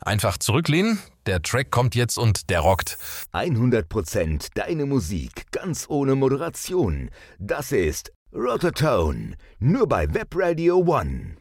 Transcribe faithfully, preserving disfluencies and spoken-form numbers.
Einfach zurücklehnen, der Track kommt jetzt und der rockt. hundert Prozent deine Musik, ganz ohne Moderation. Das ist Rototon, nur bei Webradio One.